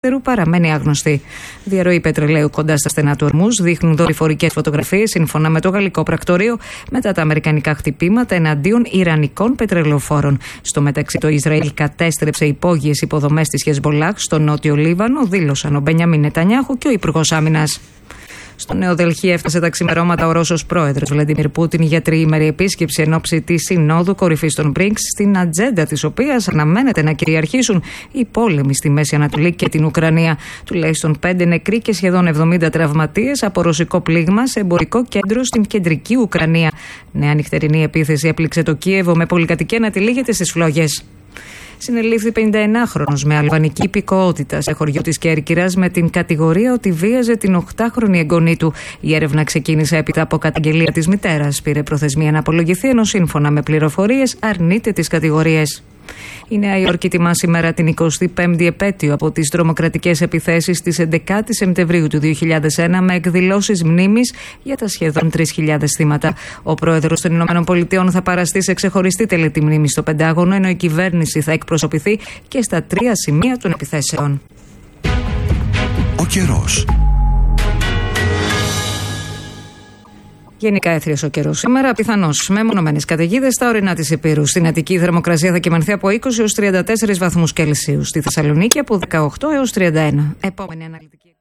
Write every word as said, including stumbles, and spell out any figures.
παραμένει άγνωστη. Διαρροή πετρελαίου κοντά στα στενά του Ορμούζ δείχνουν δορυφορικές φωτογραφίες σύμφωνα με το γαλλικό πρακτορείο μετά τα αμερικανικά χτυπήματα εναντίον ιρανικών πετρελαιοφόρων. Στο μεταξύ, το Ισραήλ κατέστρεψε υπόγειες υποδομές της Χεσμολάχ στο νότιο Λίβανο, δήλωσαν ο Μπενιαμίν Νετανιάχου και ο Υπουργός Άμυνας. Στο Νέο Δελχή έφτασε τα ξημερώματα ο Ρώσος πρόεδρος Βλαντιμίρ Πούτιν για τριήμερη επίσκεψη εν ώψη της Συνόδου Κορυφής των μπρικς, στην ατζέντα της οποίας αναμένεται να κυριαρχήσουν οι πόλεμοι στη Μέση Ανατολή και την Ουκρανία. Τουλάχιστον πέντε νεκροί και σχεδόν εβδομήντα τραυματίες από ρωσικό πλήγμα σε εμπορικό κέντρο στην κεντρική Ουκρανία. Νέα νυχτερινή επίθεση έπληξε το Κίεβο με πολυκατοικία να τυλίγεται στις φλόγες. Συνελήφθη πενηνταενάχρονος με αλβανική υπηκοότητα σε χωριό της Κέρκυρας με την κατηγορία ότι βίαζε την οκτάχρονη εγγονή του. Η έρευνα ξεκίνησε έπειτα από καταγγελία της μητέρας. Πήρε προθεσμία να απολογηθεί, ενώ σύμφωνα με πληροφορίες αρνείται τις κατηγορίες. Η Νέα Υόρκη τιμά σήμερα την εικοστή πέμπτη επέτειο από τις τρομοκρατικές επιθέσεις της έντεκα Σεπτεμβρίου του δύο χιλιάδες ένα με εκδηλώσεις μνήμης για τα σχεδόν τρεις χιλιάδες θύματα. Ο πρόεδρος των Ηνωμένων Πολιτειών θα παραστεί σε ξεχωριστή τελετή μνήμη στο Πεντάγωνο, ενώ η κυβέρνηση θα εκπροσωπηθεί και στα τρία σημεία των επιθέσεων. Ο καιρός. Γενικά έθριος ο καιρός σήμερα, πιθανώς με μονομένες καταιγίδες στα ορεινά της Ηπείρου. Στην Αττική η θερμοκρασία θα κυμανθεί από είκοσι έως τριάντα τέσσερις βαθμούς Κελσίου. Στη Θεσσαλονίκη από δεκαοκτώ έως τριάντα ένα. Επόμενη αναλυτική.